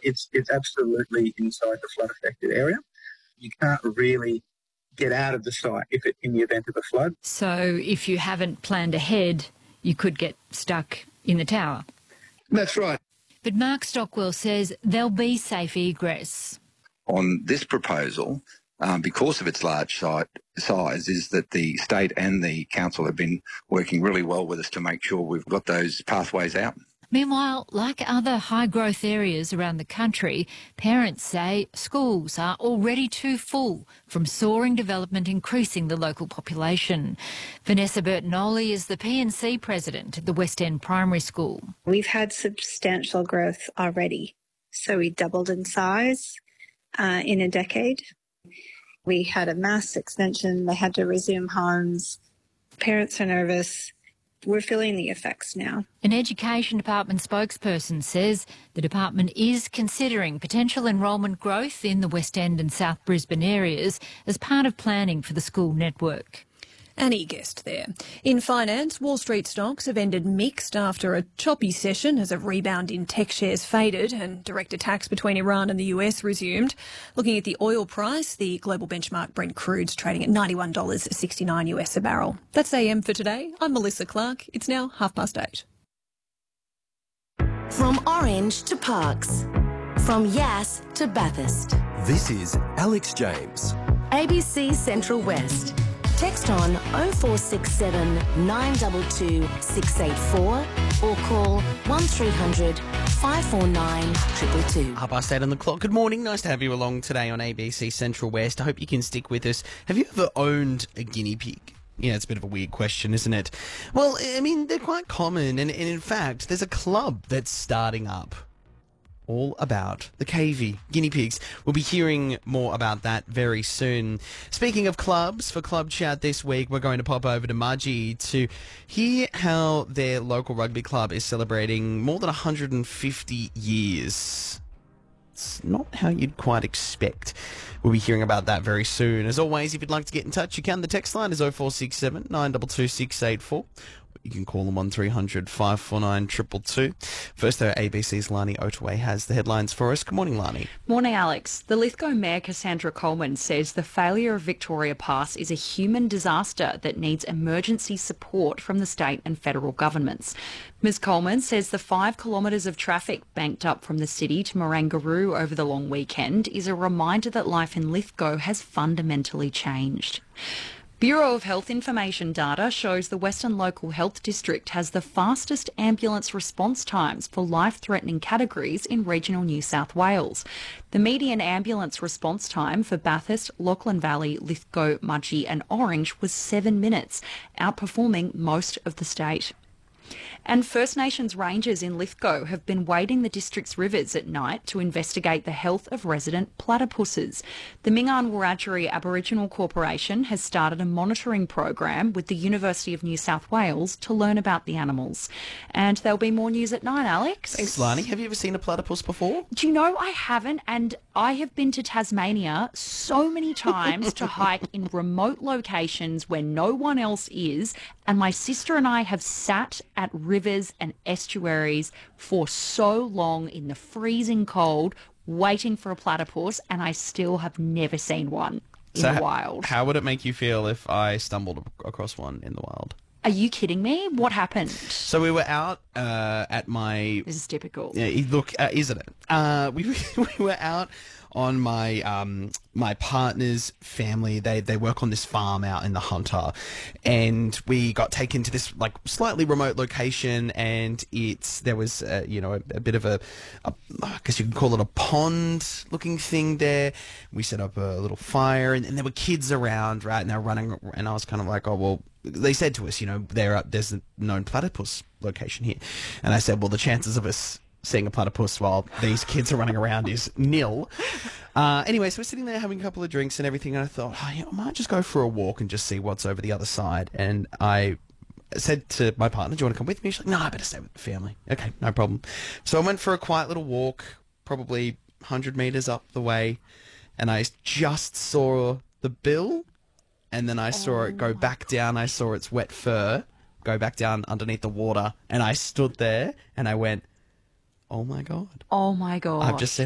it's absolutely inside the flood-affected area. You can't really get out of the site in the event of a flood. So if you haven't planned ahead, you could get stuck in the tower. That's right. But Mark Stockwell says there'll be safe egress. On this proposal, because of its large size, is that the state and the council have been working really well with us to make sure we've got those pathways out. Meanwhile, like other high-growth areas around the country, parents say schools are already too full from soaring development increasing the local population. Vanessa Bertinoli is the P&C president at the West End Primary School. We've had substantial growth already. So we doubled in size in a decade. We had a mass extension. They had to resume homes. Parents are nervous. We're feeling the effects now. An Education Department spokesperson says the department is considering potential enrolment growth in the West End and South Brisbane areas as part of planning for the school network. Annie Guest there. In finance, Wall Street stocks have ended mixed after a choppy session as a rebound in tech shares faded and direct attacks between Iran and the US resumed. Looking at the oil price, the global benchmark Brent crude's trading at $91.69 US a barrel. That's AM for today. I'm Melissa Clark. It's now 8:30. From Orange to Parkes. From Yass to Bathurst. This is Alex James. ABC Central West. Text on 0467 922 684 or call 1300 549 222. 8:30 on the clock. Good morning. Nice to have you along today on ABC Central West. I hope you can stick with us. Have you ever owned a guinea pig? Yeah, it's a bit of a weird question, isn't it? Well, I mean, they're quite common. And in fact, there's a club that's starting up all about the KV guinea pigs. We'll be hearing more about that very soon. Speaking of clubs, for Club Chat this week, we're going to pop over to Mudgee to hear how their local rugby club is celebrating more than 150 years. It's not how you'd quite expect. We'll be hearing about that very soon. As always, if you'd like to get in touch, you can. The text line is 0467 922 684. You can call them 1300 549 222. First, though, ABC's Lani Otaway has the headlines for us. Good morning, Lani. Morning, Alex. The Lithgow Mayor Cassandra Coleman says the failure of Victoria Pass is a human disaster that needs emergency support from the state and federal governments. Ms Coleman says the 5 kilometres of traffic banked up from the city to Marangaroo over the long weekend is a reminder that life in Lithgow has fundamentally changed. Bureau of Health Information data shows the Western Local Health District has the fastest ambulance response times for life-threatening categories in regional New South Wales. The median ambulance response time for Bathurst, Lachlan Valley, Lithgow, Mudgee and Orange was 7 minutes, outperforming most of the state. And First Nations rangers in Lithgow have been wading the district's rivers at night to investigate the health of resident platypuses. The Mingan Wiradjuri Aboriginal Corporation has started a monitoring program with the University of New South Wales to learn about the animals. And there'll be more news at 9, Alex. Thanks, Lani. Have you ever seen a platypus before? Do you know, I haven't, and I have been to Tasmania so many times to hike in remote locations where no one else is, and my sister and I have sat at rivers and estuaries for so long in the freezing cold waiting for a platypus, and I still have never seen one in the wild. How would it make you feel if I stumbled across one in the wild? Are you kidding me? What happened? So we were out at my... This is typical. Yeah, look, isn't it? We were out on my my partner's family. They work on this farm out in the Hunter, and we got taken to this like slightly remote location, and there was a bit of a I guess you could call it a pond looking thing there. We set up a little fire, and there were kids around, right? And they were running, and I was kind of like, oh well. They said to us, there's a known platypus location here, and I said, well, the chances of us seeing a platypus while these kids are running around is nil. Anyway, so we're sitting there having a couple of drinks and everything, and I thought, I might just go for a walk and just see what's over the other side. And I said to my partner, do you want to come with me? She's like, no, I better stay with the family. Okay, no problem. So I went for a quiet little walk, probably 100 metres up the way, and I just saw the bill, and then I saw it go back down. I saw its wet fur go back down underneath the water, and I stood there and I went, oh my God. Oh my God. I've just seen